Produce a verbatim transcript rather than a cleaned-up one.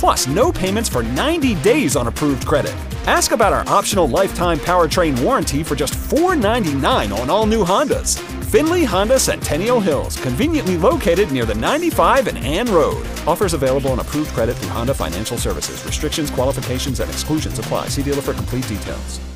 plus no payments for ninety days on approved credit. Ask about our optional lifetime powertrain warranty for just four ninety-nine on all new Hondas. Findlay Honda Centennial Hills, conveniently located near the ninety-five and Ann Road. Offers available on approved credit through Honda Financial Services. Restrictions, qualifications, and exclusions apply. See dealer for complete details.